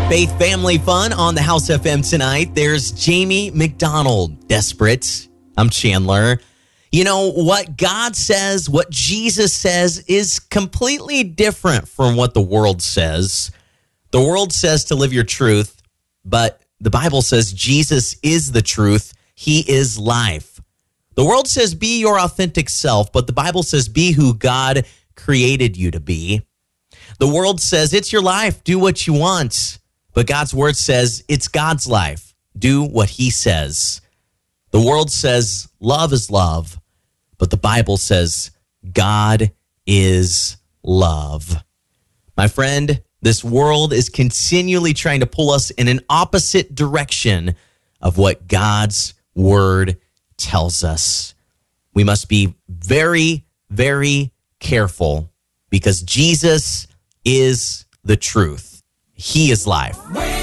Faith Family Fun on the House FM tonight. There's Jamie McDonald, Desperate. I'm Chandler. You know, what God says, what Jesus says is completely different from what the world says. The world says to live your truth, but the Bible says Jesus is the truth. He is life. The world says be your authentic self, but the Bible says be who God created you to be. The world says it's your life, do what you want. But God's word says it's God's life. Do what he says. The world says love is love, but the Bible says God is love. My friend, this world is continually trying to pull us in an opposite direction of what God's word tells us. We must be very, very careful because Jesus is the truth. He is life.